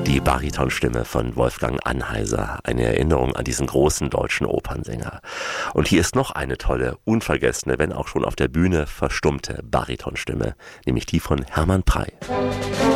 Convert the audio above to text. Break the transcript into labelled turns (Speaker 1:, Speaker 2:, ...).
Speaker 1: Die Baritonstimme von Wolfgang Anheiser, eine Erinnerung an diesen großen deutschen Opernsänger. Und hier ist noch eine tolle, unvergessene, wenn auch schon auf der Bühne verstummte Baritonstimme, nämlich die von Hermann Prey.